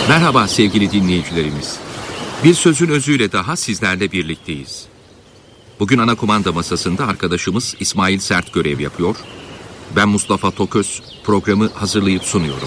Merhaba sevgili dinleyicilerimiz. Bir sözün özüyle daha sizlerle birlikteyiz. Bugün ana kumanda masasında arkadaşımız İsmail Sert görev yapıyor. Ben Mustafa Toköz programı hazırlayıp sunuyorum.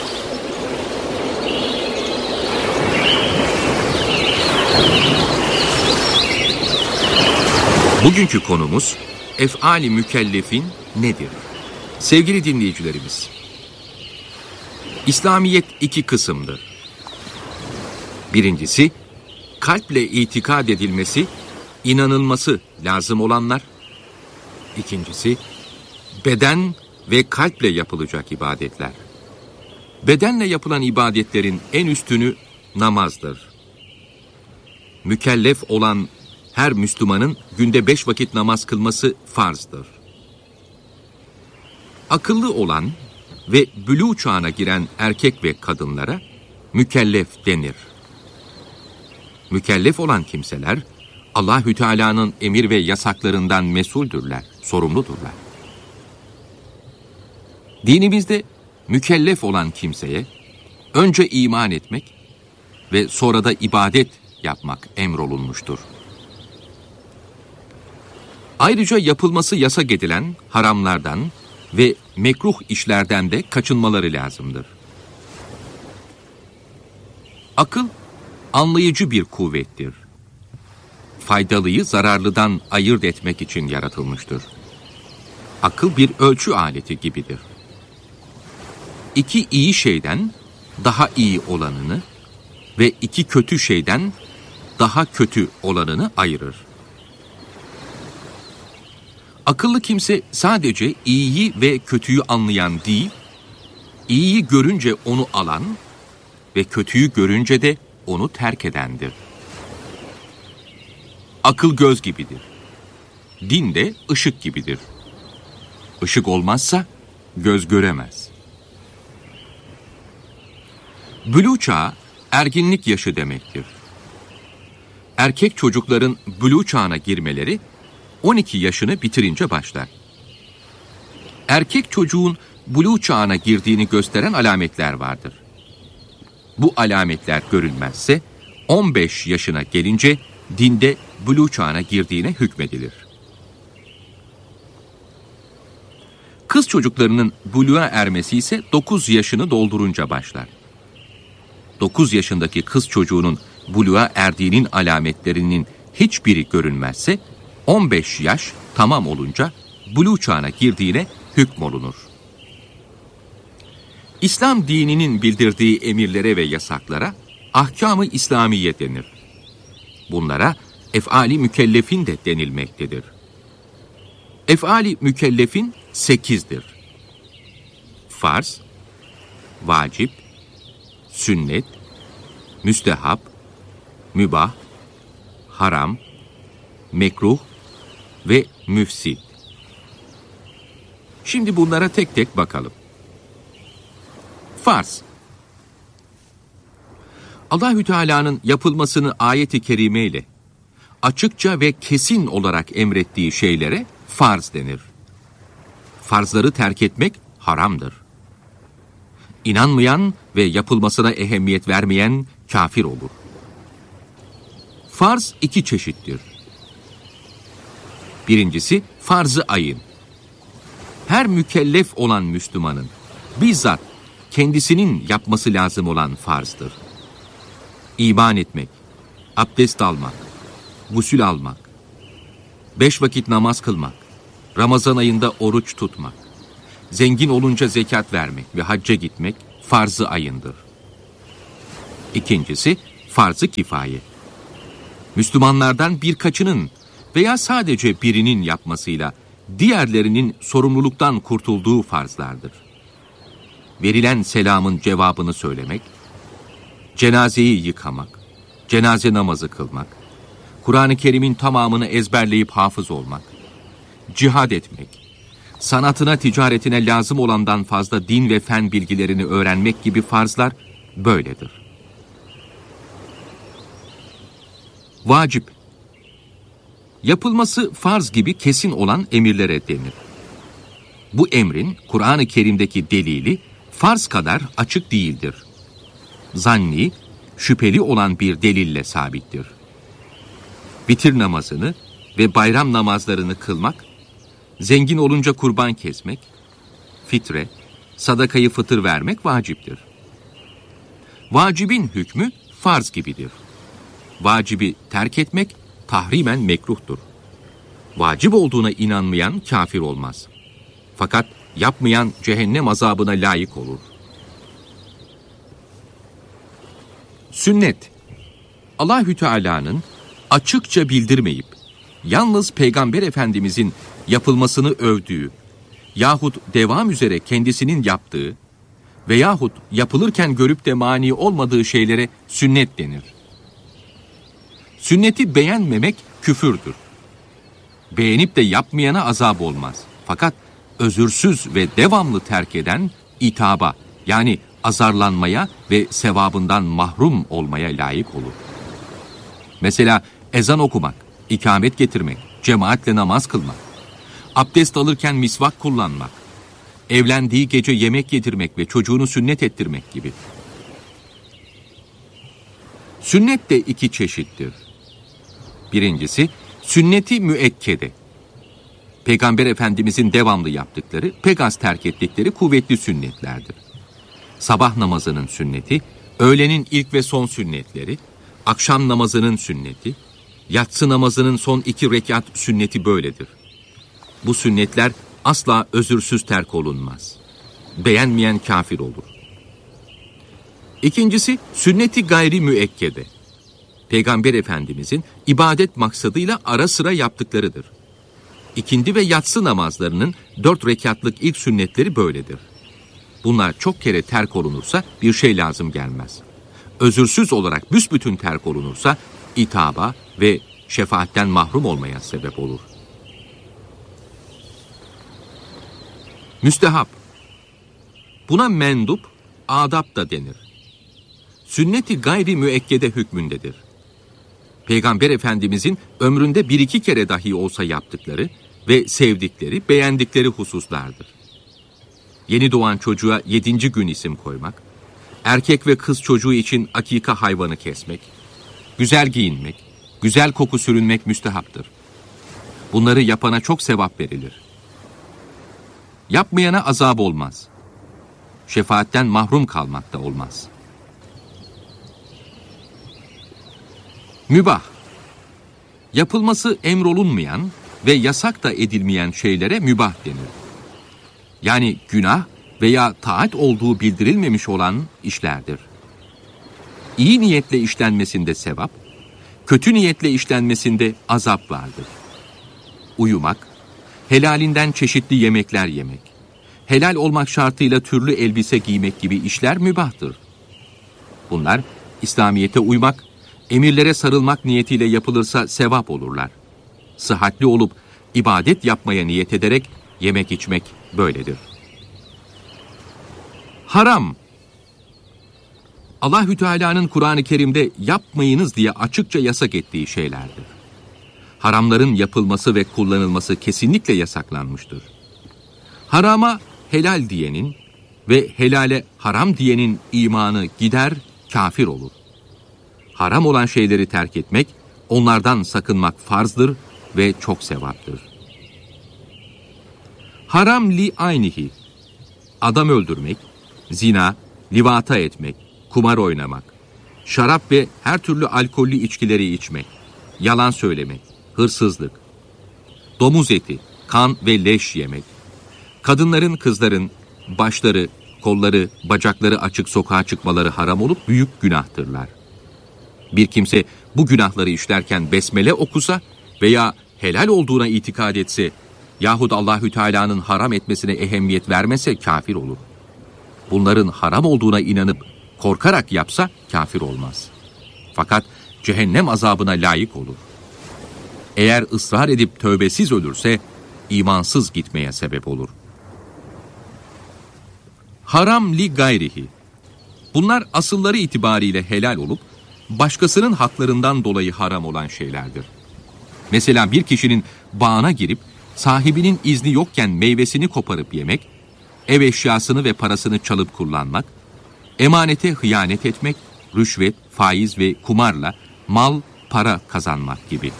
Bugünkü konumuz ef'ali mükellefin nedir? Sevgili dinleyicilerimiz, İslamiyet iki kısımdır. Birincisi, kalple itikad edilmesi, inanılması lazım olanlar. İkincisi, beden ve kalple yapılacak ibadetler. Bedenle yapılan ibadetlerin en üstünü namazdır. Mükellef olan her Müslümanın günde 5 vakit namaz kılması farzdır. Akıllı olan ve bülûğ çağına giren erkek ve kadınlara mükellef denir. Mükellef olan kimseler Allahü Teala'nın emir ve yasaklarından mesuldürler, sorumludurlar. Dinimizde mükellef olan kimseye önce iman etmek ve sonra da ibadet yapmak emrolunmuştur. Ayrıca yapılması yasak edilen haramlardan ve mekruh işlerden de kaçınmaları lazımdır. Akıl, anlayıcı bir kuvvettir. Faydalıyı zararlıdan ayırt etmek için yaratılmıştır. Akıl bir ölçü aleti gibidir. İki iyi şeyden daha iyi olanını ve iki kötü şeyden daha kötü olanını ayırır. Akıllı kimse sadece iyiyi ve kötüyü anlayan değil, iyiyi görünce onu alan ve kötüyü görünce de onu terk edendir. Akıl göz gibidir. Din de ışık gibidir. Işık olmazsa göz göremez. Bülûğ çağı erginlik yaşı demektir. Erkek çocukların bülûğ çağına girmeleri 12 yaşını bitirince başlar. Erkek çocuğun bülûğ çağına girdiğini gösteren alametler vardır. Bu alametler görülmezse 15 yaşına gelince dinde bülûğ çağına girdiğine hükmedilir. Kız çocuklarının bülûğa ermesi ise 9 yaşını doldurunca başlar. 9 yaşındaki kız çocuğunun bülûğa erdiğinin alametlerinin hiçbiri görünmezse 15 yaş tamam olunca bülûğ çağına girdiğine hükmolunur. İslam dininin bildirdiği emirlere ve yasaklara ahkâm-ı İslamiye denir. Bunlara ef'ali mükellefin de denilmektedir. Ef'ali mükellefin 8'dir. Farz, vacip, sünnet, müstehap, mübah, haram, mekruh ve müfsid. Şimdi bunlara tek tek bakalım. Farz. Allahü Teala'nın yapılmasını ayet-i kerime ile açıkça ve kesin olarak emrettiği şeylere farz denir. Farzları terk etmek haramdır. İnanmayan ve yapılmasına ehemmiyet vermeyen kafir olur. Farz 2 çeşittir. Birincisi farz-ı ayın. Her mükellef olan Müslümanın bizzat kendisinin yapması lazım olan farzdır. İman etmek, abdest almak, gusül almak, 5 vakit namaz kılmak, Ramazan ayında oruç tutmak, zengin olunca zekat vermek ve hacca gitmek farz-ı ayındır. İkincisi farz-ı kifaye. Müslümanlardan birkaçının veya sadece birinin yapmasıyla diğerlerinin sorumluluktan kurtulduğu farzlardır. Verilen selamın cevabını söylemek, cenazeyi yıkamak, cenaze namazı kılmak, Kur'an-ı Kerim'in tamamını ezberleyip hafız olmak, cihad etmek, sanatına, ticaretine lazım olandan fazla din ve fen bilgilerini öğrenmek gibi farzlar böyledir. Vacip. Yapılması farz gibi kesin olan emirlere denir. Bu emrin Kur'an-ı Kerim'deki delili farz kadar açık değildir. zanni, şüpheli olan bir delille sabittir. Vitir namazını ve bayram namazlarını kılmak, zengin olunca kurban kesmek, fitre, sadakayı fıtır vermek vaciptir. Vacibin hükmü farz gibidir. Vacibi terk etmek tahrimen mekruhtur. Vacip olduğuna inanmayan kafir olmaz. Fakat yapmayan cehennem azabına layık olur. Sünnet, Allahü Teala'nın açıkça bildirmeyip, yalnız Peygamber Efendimizin yapılmasını övdüğü yahut devam üzere kendisinin yaptığı veyahut yapılırken görüp de mani olmadığı şeylere sünnet denir. Sünneti beğenmemek küfürdür. Beğenip de yapmayana azap olmaz. Fakat özürsüz ve devamlı terk eden itaba, yani azarlanmaya ve sevabından mahrum olmaya layık olur. Mesela ezan okumak, ikamet getirmek, cemaatle namaz kılmak, abdest alırken misvak kullanmak, evlendiği gece yemek yedirmek ve çocuğunu sünnet ettirmek gibi. Sünnet de iki çeşittir. Birincisi, sünnet-i müekkede. Peygamber Efendimizin devamlı yaptıkları, pek az terk ettikleri kuvvetli sünnetlerdir. Sabah namazının sünneti, öğlenin ilk ve son sünnetleri, akşam namazının sünneti, yatsı namazının son 2 rekat sünneti böyledir. Bu sünnetler asla özürsüz terk olunmaz. Beğenmeyen kafir olur. İkincisi, sünnet-i gayri müekkede. Peygamber Efendimizin ibadet maksadıyla ara sıra yaptıklarıdır. İkindi ve yatsı namazlarının 4 rekatlık ilk sünnetleri böyledir. Bunlar çok kere terk olunursa bir şey lazım gelmez. Özürsüz olarak büsbütün terk olunursa itaba ve şefaatten mahrum olmaya sebep olur. Müstehap. Buna mendup, adap da denir. Sünnet-i gayri müekkede hükmündedir. Peygamber Efendimizin ömründe 1-2 kere dahi olsa yaptıkları ve sevdikleri, beğendikleri hususlardır. Yeni doğan çocuğa 7. gün isim koymak, erkek ve kız çocuğu için akika hayvanı kesmek, güzel giyinmek, güzel koku sürünmek müstehaptır. Bunları yapana çok sevap verilir. Yapmayana azap olmaz. Şefaatten mahrum kalmak da olmaz. Mübah. Yapılması emrolunmayan ve yasak da edilmeyen şeylere mübah denir. Yani günah veya taat olduğu bildirilmemiş olan işlerdir. İyi niyetle işlenmesinde sevap, kötü niyetle işlenmesinde azap vardır. Uyumak, helalinden çeşitli yemekler yemek, helal olmak şartıyla türlü elbise giymek gibi işler mübahtır. Bunlar İslamiyete uymak, emirlere sarılmak niyetiyle yapılırsa sevap olurlar. Sıhhatli olup ibadet yapmaya niyet ederek yemek içmek böyledir. Haram. Allahü Teala'nın Kur'an-ı Kerim'de yapmayınız diye açıkça yasak ettiği şeylerdir. Haramların yapılması ve kullanılması kesinlikle yasaklanmıştır. Harama helal diyenin ve helale haram diyenin imanı gider, kafir olur. Haram olan şeyleri terk etmek, onlardan sakınmak farzdır ve çok sevaptır. Haram li aynihi. Adam öldürmek, zina, livata etmek, kumar oynamak, şarap ve her türlü alkollü içkileri içmek, yalan söylemek, hırsızlık, domuz eti, kan ve leş yemek, kadınların, kızların başları, kolları, bacakları açık sokağa çıkmaları haram olup büyük günahtırlar. Bir kimse bu günahları işlerken besmele okusa veya helal olduğuna itikad etse yahut Allahü Teala'nın haram etmesine ehemmiyet vermese kafir olur. Bunların haram olduğuna inanıp korkarak yapsa kafir olmaz. Fakat cehennem azabına layık olur. Eğer ısrar edip tövbesiz ölürse imansız gitmeye sebep olur. Haram li gayrihi. Bunlar asılları itibariyle helal olup başkasının haklarından dolayı haram olan şeylerdir. Mesela bir kişinin bağına girip sahibinin izni yokken meyvesini koparıp yemek, ev eşyasını ve parasını çalıp kullanmak, emanete hıyanet etmek, rüşvet, faiz ve kumarla mal, para kazanmak gibi.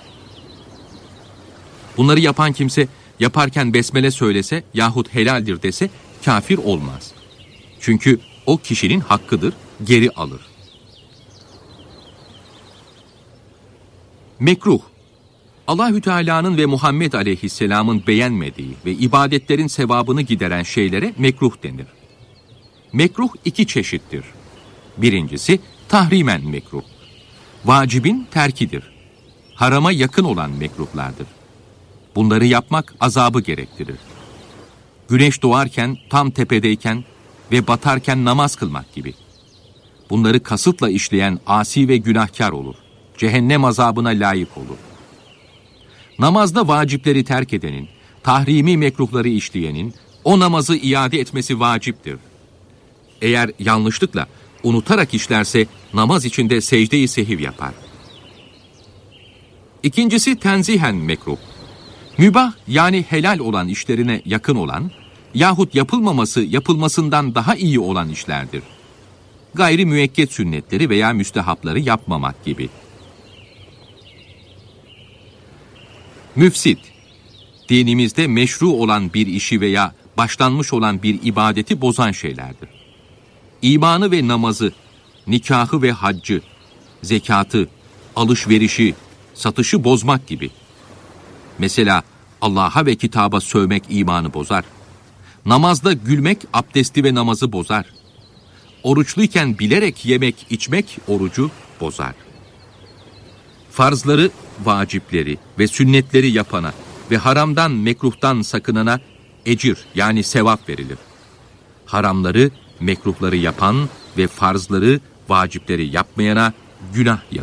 Bunları yapan kimse yaparken besmele söylese yahut helaldir dese kafir olmaz. Çünkü o kişinin hakkıdır, geri alır. Mekruh, Allahü Teala'nın ve Muhammed Aleyhisselam'ın beğenmediği ve ibadetlerin sevabını gideren şeylere mekruh denir. Mekruh iki çeşittir. Birincisi tahrimen mekruh. Vacibin terkidir. Harama yakın olan mekruhlardır. Bunları yapmak azabı gerektirir. Güneş doğarken, tam tepedeyken ve batarken namaz kılmak gibi. Bunları kasıtla işleyen asi ve günahkar olur. Cehennem azabına layık olur. Namazda vacipleri terk edenin, tahrimi mekruhları işleyenin, o namazı iade etmesi vaciptir. Eğer yanlışlıkla, unutarak işlerse namaz içinde secde-i sehiv yapar. İkincisi tenzihen mekruh. Mübah yani helal olan işlerine yakın olan yahut yapılmaması yapılmasından daha iyi olan işlerdir. Gayri müekket sünnetleri veya müstehapları yapmamak gibi. Müfsit, dinimizde meşru olan bir işi veya başlanmış olan bir ibadeti bozan şeylerdir. İmanı ve namazı, nikahı ve haccı, zekatı, alışverişi, satışı bozmak gibi. Mesela Allah'a ve kitaba sövmek imanı bozar. Namazda gülmek abdesti ve namazı bozar. Oruçluyken bilerek yemek, içmek orucu bozar. Farzları, vacipleri ve sünnetleri yapana ve haramdan, mekruhtan sakınana ecir yani sevap verilir. Haramları, mekruhları yapan ve farzları, vacipleri yapmayana günah yazılır.